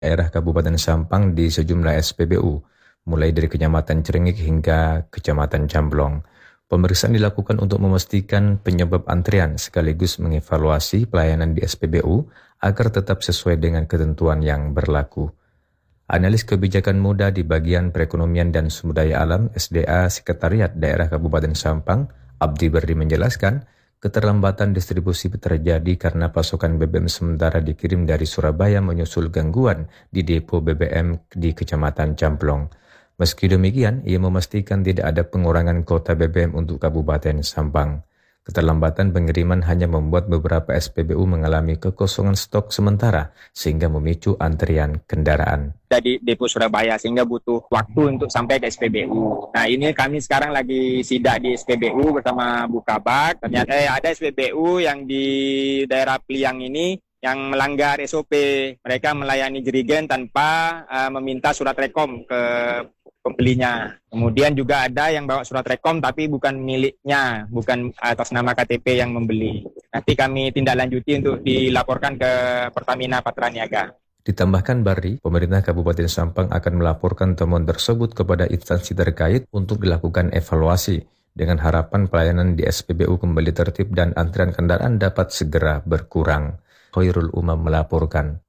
daerah Kabupaten Sampang di sejumlah SPBU, mulai dari Kecamatan Cerengik hingga Kecamatan Camblong. Pemeriksaan dilakukan untuk memastikan penyebab antrian sekaligus mengevaluasi pelayanan di SPBU agar tetap sesuai dengan ketentuan yang berlaku. Analis kebijakan muda di bagian perekonomian dan sumber daya alam SDA Sekretariat Daerah Kabupaten Sampang, Abdi Berdi menjelaskan, keterlambatan distribusi terjadi karena pasokan BBM sementara dikirim dari Surabaya menyusul gangguan di depo BBM di Kecamatan Camplong. Meski demikian, ia memastikan tidak ada pengurangan kuota BBM untuk Kabupaten Sampang. Keterlambatan pengiriman hanya membuat beberapa SPBU mengalami kekosongan stok sementara sehingga memicu antrian kendaraan. Dari depo Surabaya sehingga butuh waktu untuk sampai ke SPBU. Nah, ini kami sekarang lagi sidak di SPBU bersama Bu Kabak. Ternyata ada SPBU yang di daerah Pliang ini yang melanggar SOP. Mereka melayani jerigen tanpa meminta surat rekom ke pembelinya. Kemudian juga ada yang bawa surat rekom tapi bukan miliknya, bukan atas nama KTP yang membeli. Nanti kami tindak lanjuti untuk dilaporkan ke Pertamina Patraniaga. Ditambahkan Bardi, pemerintah Kabupaten Sampang akan melaporkan temuan tersebut kepada instansi terkait untuk dilakukan evaluasi dengan harapan pelayanan di SPBU kembali tertib dan antrian kendaraan dapat segera berkurang. Khairul Umam melaporkan.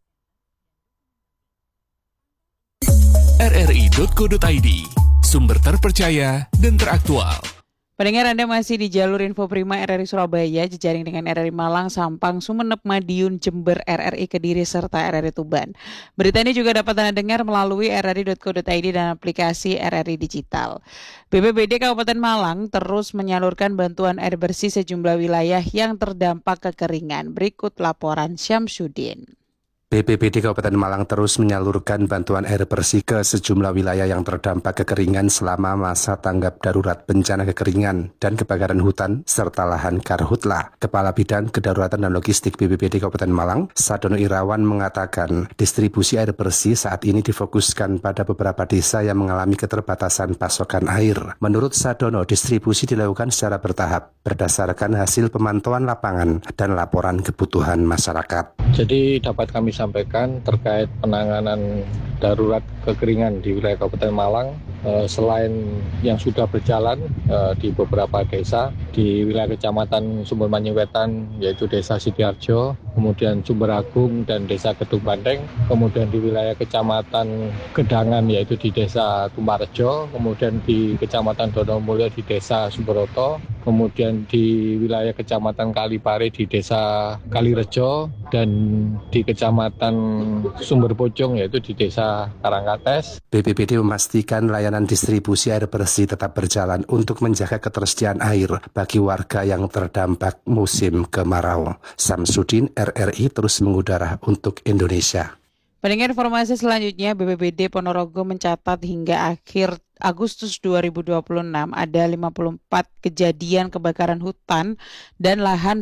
rri.co.id, sumber terpercaya dan teraktual. Pendengar, Anda masih di jalur Info Prima RRI Surabaya, jejaring dengan RRI Malang, Sampang, Sumeneb, Madiun, Jember, RRI Kediri, serta RRI Tuban. Berita ini juga dapat Anda dengar melalui rri.co.id dan aplikasi RRI Digital. BPBD Kabupaten Malang terus menyalurkan bantuan air bersih sejumlah wilayah yang terdampak kekeringan. Berikut laporan Syamsuddin. BPBD Kabupaten Malang terus menyalurkan bantuan air bersih ke sejumlah wilayah yang terdampak kekeringan selama masa tanggap darurat bencana kekeringan dan kebakaran hutan serta lahan karhutla. Kepala Bidang Kedaruratan dan Logistik BPBD Kabupaten Malang, Sadono Irawan mengatakan distribusi air bersih saat ini difokuskan pada beberapa desa yang mengalami keterbatasan pasokan air. Menurut Sadono, distribusi dilakukan secara bertahap berdasarkan hasil pemantauan lapangan dan laporan kebutuhan masyarakat. Jadi dapat kami sampaikan terkait penanganan darurat kekeringan di wilayah Kabupaten Malang, selain yang sudah berjalan di beberapa desa di wilayah Kecamatan Sumbermanyu Wetan, yaitu Desa Sidoarjo, kemudian Sumber Agung dan Desa Gedung Bandeng, kemudian di wilayah Kecamatan Gedangan yaitu di Desa Tumparjo, kemudian di Kecamatan Donomulyo di Desa Sumberoto, kemudian di wilayah Kecamatan Kalipare di Desa Kalirejo, dan di Kecamatan Sumber Bojong yaitu di Desa Karangkates. BPBD memastikan layanan distribusi air bersih tetap berjalan untuk menjaga ketersediaan air bagi warga yang terdampak musim kemarau. Syamsuddin, RRI terus mengudara untuk Indonesia. Pendengar, informasi selanjutnya, BPBD Ponorogo mencatat hingga akhir Agustus 2026 ada 54 kejadian kebakaran hutan dan lahan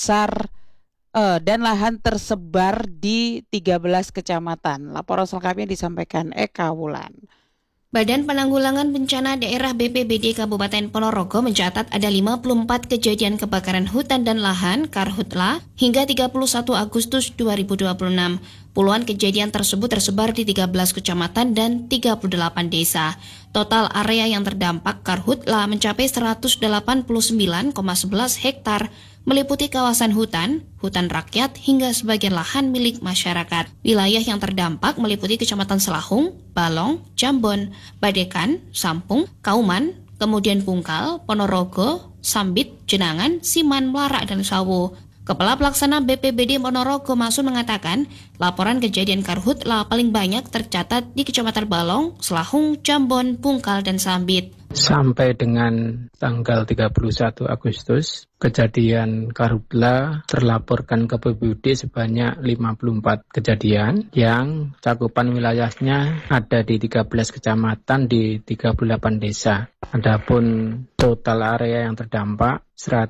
tersebar di 13 kecamatan. Laporan selengkapnya disampaikan Eka Wulan. Badan Penanggulangan Bencana Daerah BPBD Kabupaten Ponorogo mencatat ada 54 kejadian kebakaran hutan dan lahan (karhutla) hingga 31 Agustus 2026. Puluhan kejadian tersebut tersebar di 13 kecamatan dan 38 desa. Total area yang terdampak karhutla mencapai 189,11 hektar, meliputi kawasan hutan, hutan rakyat, hingga sebagian lahan milik masyarakat. Wilayah yang terdampak meliputi Kecamatan Selahung, Balong, Jambon, Badekan, Sampung, Kauman, kemudian Bungkal, Ponorogo, Sambit, Jenangan, Siman, Melarak, dan Sawo. Kepala Pelaksana BPBD Ponorogo Masun mengatakan, laporan kejadian karhutla paling banyak tercatat di Kecamatan Balong, Selahung, Jambon, Bungkal, dan Sambit. Sampai dengan tanggal 31 Agustus, kejadian karhutla terlaporkan ke BPBD sebanyak 54 kejadian yang cakupan wilayahnya ada di 13 kecamatan di 38 desa. Adapun total area yang terdampak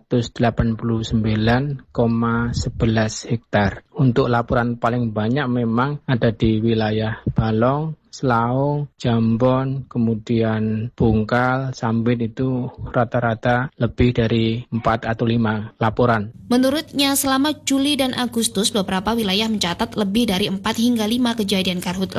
189,11 hektar. Untuk laporan paling banyak memang ada di wilayah Balong, Selaung, Jambon, kemudian Bungkal, Sambit itu rata-rata lebih dari 4 atau 5 laporan. Menurutnya, selama Juli dan Agustus, beberapa wilayah mencatat lebih dari 4 hingga 5 kejadian karhutla.